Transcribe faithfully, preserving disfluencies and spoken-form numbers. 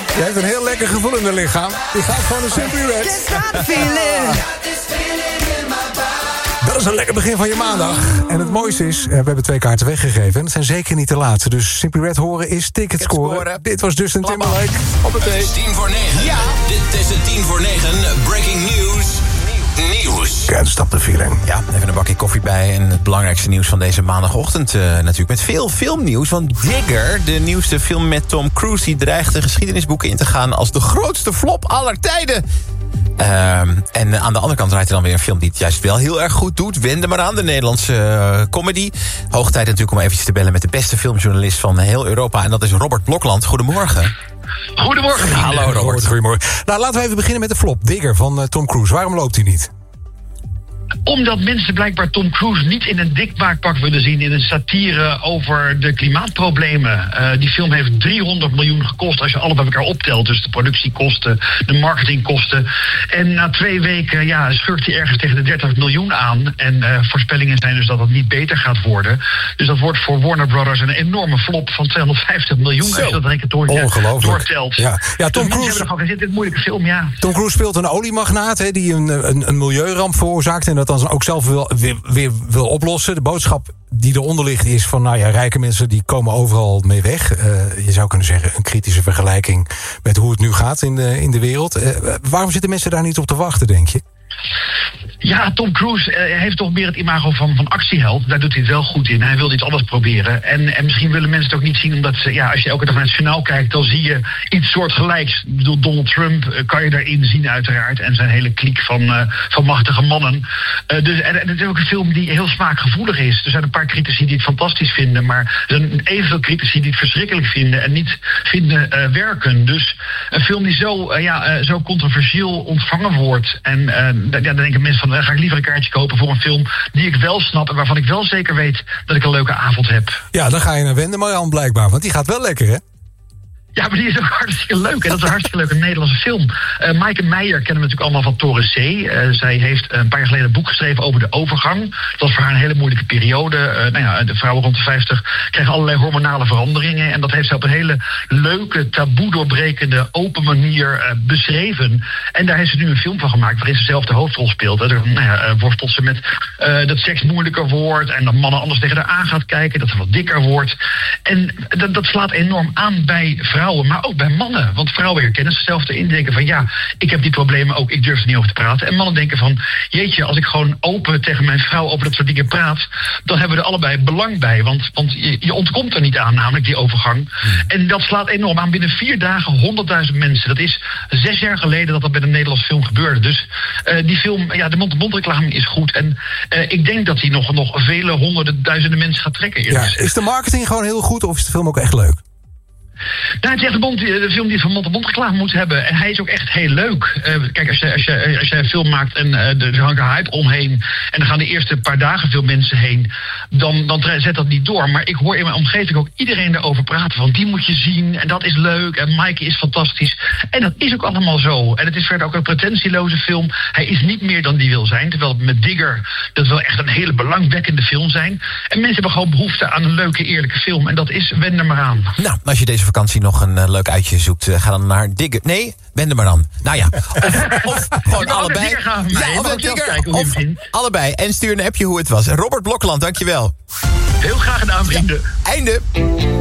Je hebt een heel lekker gevoel in het lichaam. Die gaat gewoon een Simply Red. Dat is een lekker begin van je maandag. En het mooiste is, we hebben twee kaarten weggegeven. En het zijn zeker niet de laatste. Dus Simply Red horen is ticket scoren. scoren. Dit was Justin Timberlake. Op het Het is tien voor negen. Ja. Dit is het tien voor negen. Breaking news. Nieuws. Can't stop the feeling. Ja, even een bakje koffie bij. En het belangrijkste nieuws van deze maandagochtend uh, natuurlijk. Met veel filmnieuws. Want Digger, de nieuwste film met Tom Cruise... die dreigt de geschiedenisboeken in te gaan als de grootste flop aller tijden. Uh, en aan de andere kant draait er dan weer een film die het juist wel heel erg goed doet. Wend er maar aan, de Nederlandse uh, comedy. Hoog tijd natuurlijk om eventjes te bellen met de beste filmjournalist van heel Europa. En dat is Robert Blokland. Goedemorgen. Goedemorgen. Hallo Robert. Goedemorgen. Nou, laten we even beginnen met de flop. Digger van uh, Tom Cruise. Waarom loopt hij niet? Omdat mensen blijkbaar Tom Cruise niet in een dikmaakpak willen zien... in een satire over de klimaatproblemen. Uh, die film heeft driehonderd miljoen gekost als je alle bij elkaar optelt. Dus de productiekosten, de marketingkosten. En na twee weken ja, schurkt hij ergens tegen de dertig miljoen aan. En uh, voorspellingen zijn dus dat het niet beter gaat worden. Dus dat wordt voor Warner Brothers een enorme flop van tweehonderdvijftig miljoen... Zo. als je dat rekentoortje doortelt. Ja, ja Tom dus Cruise... hebben gewoon, dit is een moeilijke film, ja. Tom Cruise speelt een oliemagnaat hè, die een, een, een milieuramp veroorzaakt... en dat dan ook zelf wil, weer, weer wil oplossen. De boodschap die eronder ligt is van... nou ja, rijke mensen die komen overal mee weg. Uh, je zou kunnen zeggen een kritische vergelijking... met hoe het nu gaat in de, in de wereld. Uh, waarom zitten mensen daar niet op te wachten, denk je? Ja, Tom Cruise uh, heeft toch meer het imago van, van actieheld. Daar doet hij het wel goed in. Hij wil iets anders proberen. En, en misschien willen mensen het ook niet zien... omdat ze, ja, als je elke dag naar het journaal kijkt... dan zie je iets soortgelijks. Ik bedoel, Donald Trump uh, kan je daarin zien uiteraard. En zijn hele kliek van, uh, van machtige mannen. Uh, dus, en, en het is ook een film die heel smaakgevoelig is. Er zijn een paar critici die het fantastisch vinden... maar er zijn evenveel critici die het verschrikkelijk vinden... en niet vinden uh, werken. Dus een film die zo, uh, ja, uh, zo controversieel ontvangen wordt... en uh, ja, dan denken mensen van... dan ga ik liever een kaartje kopen voor een film die ik wel snap... en waarvan ik wel zeker weet dat ik een leuke avond heb. Ja, dan ga je naar Wende maar aan blijkbaar, want die gaat wel lekker, hè? Ja, maar die is ook hartstikke leuk. En dat is een hartstikke leuke Nederlandse film. Uh, Maaike Meijer kennen we natuurlijk allemaal van Toren C. Uh, zij heeft een paar jaar geleden een boek geschreven over de overgang. Dat was voor haar een hele moeilijke periode. Uh, nou ja, de vrouwen rond de vijftig kregen allerlei hormonale veranderingen. En dat heeft zij op een hele leuke, taboe doorbrekende, open manier uh, beschreven. En daar heeft ze nu een film van gemaakt waarin ze zelf de hoofdrol speelt. Hè. Er, nou ja, uh, worstelt ze met uh, dat seks moeilijker wordt... en dat mannen anders tegen haar aan gaat kijken, dat ze wat dikker wordt. En dat, dat slaat enorm aan bij vrouwen. Vrouwen, maar ook bij mannen. Want vrouwen herkennen zichzelf erin, denken van ja, ik heb die problemen ook, ik durf er niet over te praten. En mannen denken van, jeetje, als ik gewoon open tegen mijn vrouw over dat soort dingen praat, dan hebben we er allebei belang bij. Want, want je, je ontkomt er niet aan, namelijk die overgang. Hmm. En dat slaat enorm aan. Binnen vier dagen honderdduizend mensen. Dat is zes jaar geleden dat dat bij een Nederlandse film gebeurde. Dus uh, die film, ja, de mond-to-mond reclame is goed. En uh, ik denk dat die nog, nog vele honderden duizenden mensen gaat trekken. Ja, is de marketing gewoon heel goed of is de film ook echt leuk? Nou, het is echt de, mond, de film die van mond-to-mond reclame moet hebben. En hij is ook echt heel leuk. Uh, kijk, als je, als, je, als je een film maakt en uh, er hangt een hype omheen... en dan gaan de eerste paar dagen veel mensen heen... dan, dan zet dat niet door. Maar ik hoor in mijn omgeving ook iedereen daarover praten. Van die moet je zien en dat is leuk en Maaike is fantastisch. En dat is ook allemaal zo. En het is verder ook een pretentieloze film. Hij is niet meer dan die wil zijn. Terwijl met Digger dat wil echt een hele belangwekkende film zijn. En mensen hebben gewoon behoefte aan een leuke, eerlijke film. En dat is Wend er maar aan. Nou, als je deze vakantie nog een uh, leuk uitje zoekt, uh, ga dan naar Digger. Nee, wend er maar aan. Nou ja, of, of gewoon allebei. Gaan ja, mij, of, Digger, of allebei. En stuur een appje hoe het was. Robert Blokland, dankjewel. Heel graag gedaan, vrienden. Ja. Einde.